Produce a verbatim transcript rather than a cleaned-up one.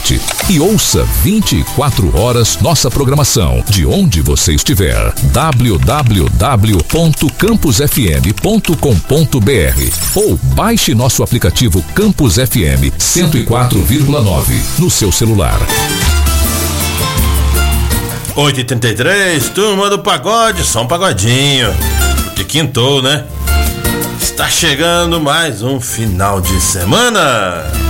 site e ouça vinte e quatro horas nossa programação de onde você estiver. w w w ponto campus f m ponto com ponto b r ou baixe nosso aplicativo Campus F M cento e quatro vírgula nove no seu celular. oito e trinta e três, turma do pagode, só um pagodinho. De quintou, né? Está chegando mais um final de semana.